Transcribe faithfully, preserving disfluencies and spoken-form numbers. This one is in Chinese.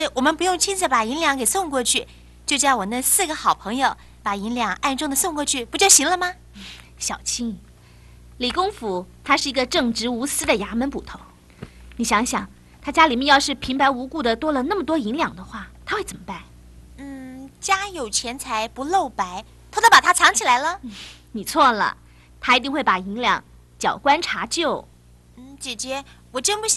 我们不用亲自把银两给送过去，就叫我那四个好朋友把银两暗中的送过去，不就行了吗？ 小青，李公甫他是一个正直无私的衙门捕头，你想想，他家里面要是平白无故的多了那么多银两的话，他会怎么办？ 嗯，家有钱财不露白，偷偷把它藏起来了。 嗯、你错了，他一定会把银两缴官查究。 嗯，姐姐，我真不想。